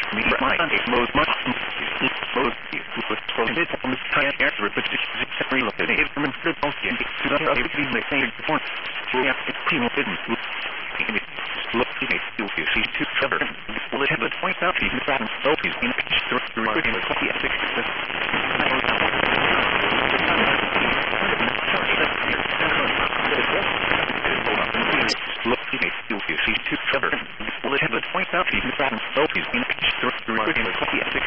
me my most much most so it's on this kind of air repetition relocated from the Tolkien to the everything they say before we have to clean up didn't looking at you see two cover will have a point out he's not so he's in the recording of the ethics looking at you see two cover will have a point out he's not so he's in the recording of the ethics